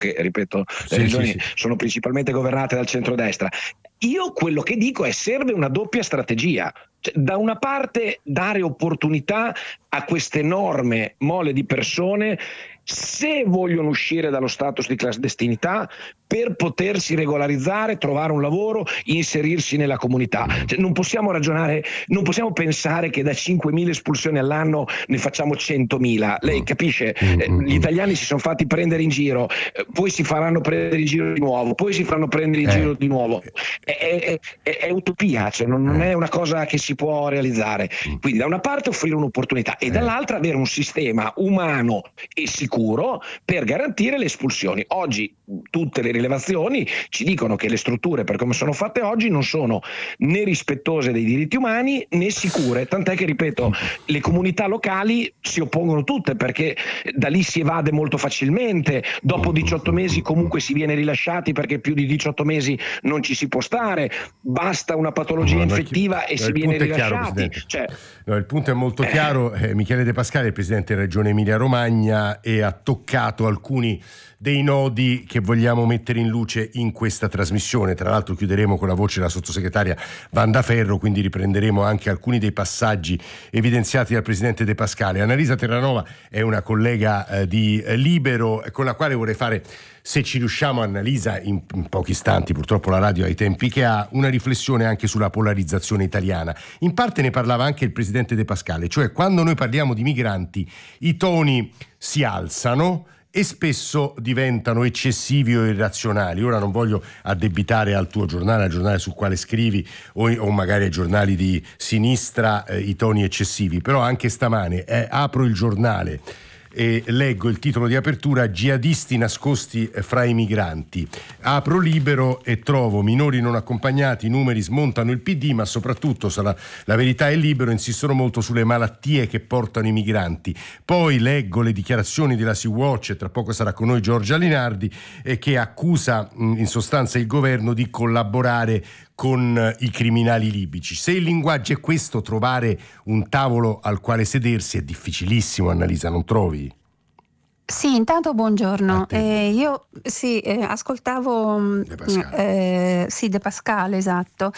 che ripeto, le Sì, regioni sì, sì. sono principalmente governate dal centrodestra. Io quello che dico è: serve una doppia strategia. Cioè, da una parte dare opportunità a queste enorme mole di persone, se vogliono uscire dallo status di clandestinità, per potersi regolarizzare, trovare un lavoro, inserirsi nella comunità. Cioè, non possiamo ragionare, non possiamo pensare che da 5.000 espulsioni all'anno ne facciamo 100.000. Lei capisce? Gli italiani si sono fatti prendere in giro, poi si faranno prendere in giro di nuovo, poi si faranno prendere in giro di nuovo. È utopia, cioè non è una cosa che si può realizzare. Quindi da una parte offrire un'opportunità e dall'altra avere un sistema umano e sicuro per garantire le espulsioni. Oggi tutte le rilevazioni ci dicono che le strutture, per come sono fatte oggi, non sono né rispettose dei diritti umani né sicure, tant'è che, ripeto, le comunità locali si oppongono tutte, perché da lì si evade molto facilmente, dopo 18 mesi comunque si viene rilasciati, perché più di 18 mesi non ci si può stare, basta una patologia infettiva e si viene rilasciati. Il punto è molto chiaro. Michele De Pascale, il presidente della Regione Emilia-Romagna, e ha toccato alcuni dei nodi che vogliamo mettere in luce in questa trasmissione. Tra l'altro chiuderemo con la voce della sottosegretaria Wanda Ferro, quindi riprenderemo anche alcuni dei passaggi evidenziati dal presidente De Pascale. Annalisa Terranova è una collega di Libero, con la quale vorrei fare, se ci riusciamo, Annalisa, in pochi istanti, purtroppo la radio ha i tempi che ha, una riflessione anche sulla polarizzazione italiana. In parte ne parlava anche il presidente De Pascale, cioè quando noi parliamo di migranti i toni si alzano e spesso diventano eccessivi o irrazionali. Ora non voglio addebitare al tuo giornale, al giornale sul quale scrivi, o magari ai giornali di sinistra, i toni eccessivi, però anche stamane apro il giornale e leggo il titolo di apertura: jihadisti nascosti fra i migranti. Apro Libero e trovo minori non accompagnati, i numeri smontano il PD, ma soprattutto la Verità e Libero insistono molto sulle malattie che portano i migranti. Poi leggo le dichiarazioni della Sea-Watch, e tra poco sarà con noi Giorgia Linardi, che accusa in sostanza il governo di collaborare con i criminali libici. Se il linguaggio è questo, trovare un tavolo al quale sedersi è difficilissimo, Annalisa, non trovi? Sì, intanto buongiorno. Io ascoltavo De Pascale. De Pascale, esatto.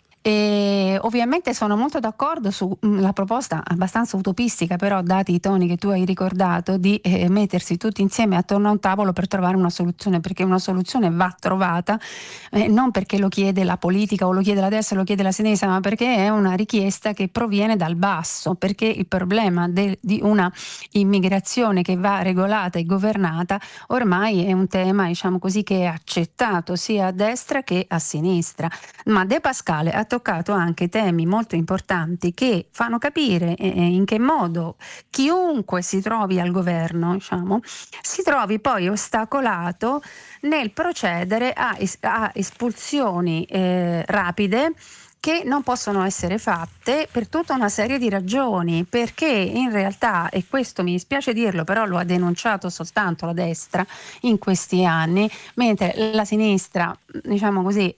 E ovviamente sono molto d'accordo sulla proposta abbastanza utopistica, però dati i toni che tu hai ricordato, di mettersi tutti insieme attorno a un tavolo per trovare una soluzione, perché una soluzione va trovata, non perché lo chiede la politica o lo chiede la destra o lo chiede la sinistra, ma perché è una richiesta che proviene dal basso, perché il problema di una immigrazione che va regolata e governata ormai è un tema, diciamo così, che è accettato sia a destra che a sinistra. Ma De Pascale ha toccato anche temi molto importanti che fanno capire in che modo chiunque si trovi al governo, diciamo, si trovi poi ostacolato nel procedere a espulsioni rapide, che non possono essere fatte per tutta una serie di ragioni, perché in realtà, e questo mi dispiace dirlo, però lo ha denunciato soltanto la destra in questi anni, mentre la sinistra, diciamo così,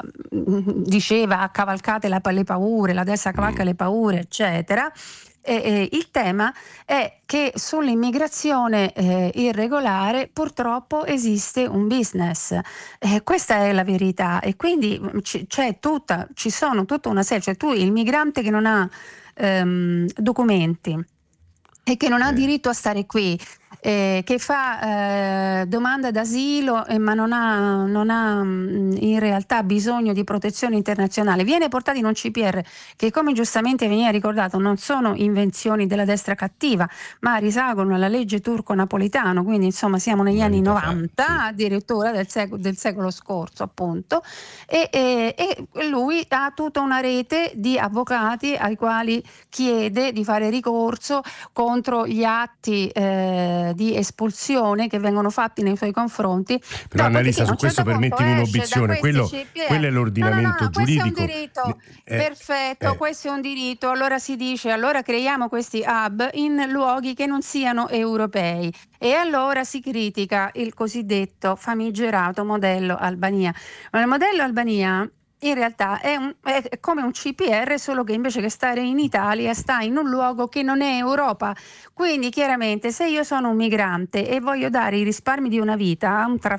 diceva cavalcate le paure, la destra cavalca le paure, eccetera. Il tema è che sull'immigrazione irregolare purtroppo esiste un business, questa è la verità, e quindi ci sono tutta una serie, cioè tu, il migrante che non ha documenti e che non ha diritto a stare qui, che fa domanda d'asilo, ma non ha in realtà bisogno di protezione internazionale, viene portato in un CPR che, come giustamente veniva ricordato, non sono invenzioni della destra cattiva, ma risalgono alla legge turco-napolitano, quindi insomma siamo negli anni 90, sì, addirittura del secolo scorso, appunto, e lui ha tutta una rete di avvocati ai quali chiede di fare ricorso contro gli atti di espulsione che vengono fatti nei suoi confronti. Però Annalisa, su questo permettimi un'obiezione, quello è l'ordinamento giuridico. Questo è un diritto, perfetto, questo è un diritto. Allora si dice, allora creiamo questi hub in luoghi che non siano europei, e allora si critica il cosiddetto famigerato modello Albania. Ma il modello Albania in realtà è come un CPR, solo che invece che stare in Italia sta in un luogo che non è Europa. Quindi chiaramente, se io sono un migrante e voglio dare i risparmi di una vita a un